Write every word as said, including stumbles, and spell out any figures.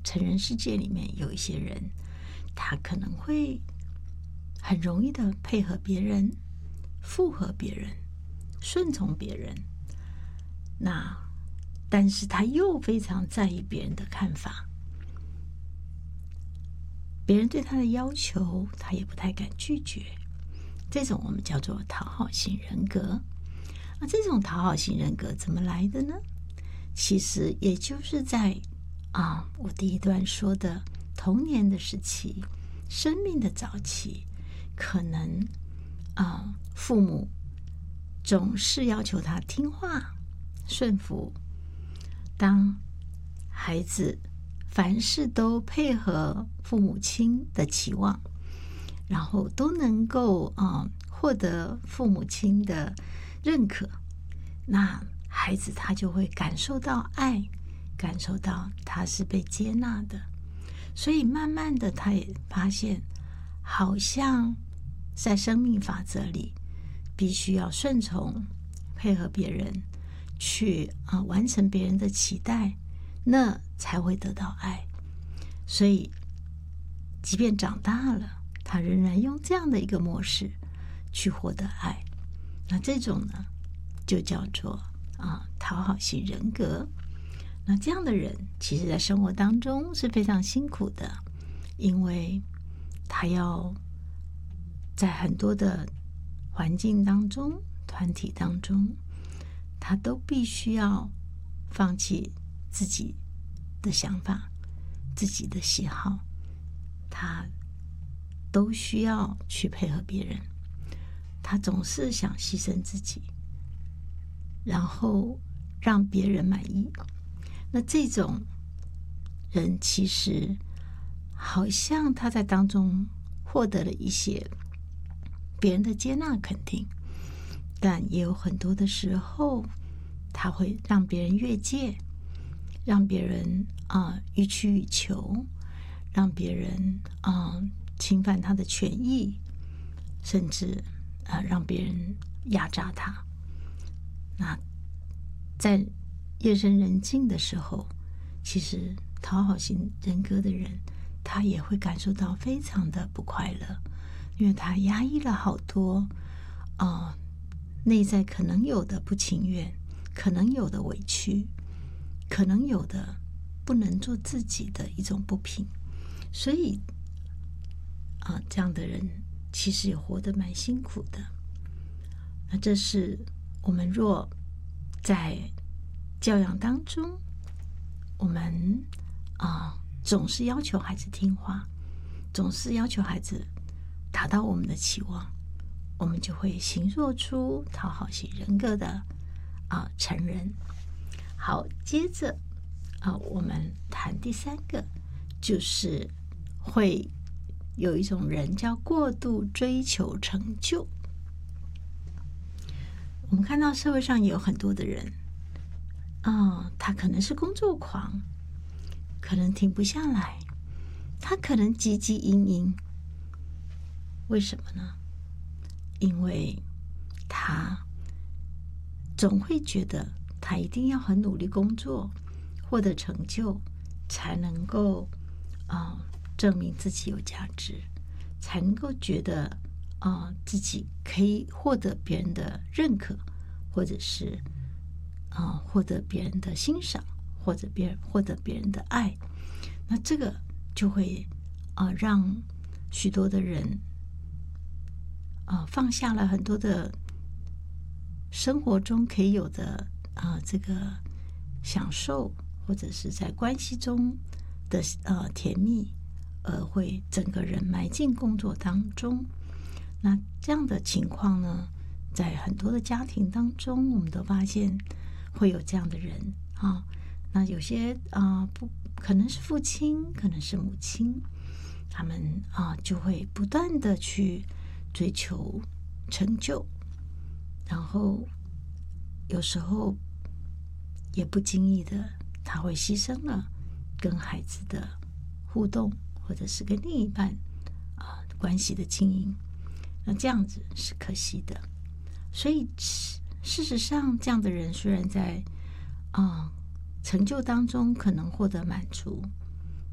成人世界里面有一些人，他可能会很容易的配合别人，附和别人，顺从别人，那但是他又非常在意别人的看法，别人对他的要求他也不太敢拒绝，这种我们叫做讨好型人格。那这种讨好型人格怎么来的呢？其实也就是在啊，我第一段说的童年的时期，生命的早期，可能啊，父母总是要求他听话、顺服。当孩子凡事都配合父母亲的期望，然后都能够啊获得父母亲的认可，那孩子他就会感受到爱，感受到他是被接纳的。所以慢慢的他也发现，好像在生命法则里必须要顺从，配合别人，去啊完成别人的期待，那才会得到爱。所以即便长大了，他仍然用这样的一个模式去获得爱。那这种呢就叫做啊讨好型人格。那这样的人其实在生活当中是非常辛苦的，因为他要在很多的环境当中、团体当中，他都必须要放弃自己的想法、自己的喜好，他都需要去配合别人，他总是想牺牲自己，然后让别人满意。那这种人其实好像他在当中获得了一些别人的接纳肯定，但也有很多的时候他会让别人越界，让别人啊、呃、予取予求，让别人啊、呃、侵犯他的权益，甚至啊、呃、让别人压榨他。那在夜深人静的时候，其实讨好型人格的人他也会感受到非常的不快乐，因为他压抑了好多呃内在可能有的不情愿，可能有的委屈，可能有的不能做自己的一种不平。所以啊、呃，这样的人其实也活得蛮辛苦的。那这是我们若在教养当中，我们啊、呃、总是要求孩子听话，总是要求孩子达到我们的期望，我们就会形塑出讨好型人格的啊、呃、成人。好，接着啊、呃，我们谈第三个，就是会有一种人叫过度追求成就。我们看到社会上也有很多的人啊、哦，他可能是工作狂，可能停不下来，他可能汲汲营营。为什么呢？因为他总会觉得他一定要很努力工作，获得成就，才能够啊、呃、证明自己有价值，才能够觉得啊、呃、自己可以获得别人的认可，或者是啊、呃、获得别人的欣赏，或者别人获得别人的爱。那这个就会啊、呃、让许多的人啊、呃、放下了很多的生活中可以有的啊、呃、这个享受，或者是在关系中的呃甜蜜，而会整个人埋进工作当中。那这样的情况呢，在很多的家庭当中，我们都发现会有这样的人啊。那有些啊、呃、不可能是父亲，可能是母亲，他们啊就会不断的去追求成就，然后有时候也不经意的他会牺牲了跟孩子的互动，或者是跟另一半啊关系的经营。那这样子是可惜的。所以事实上这样的人虽然在啊、呃、成就当中可能获得满足，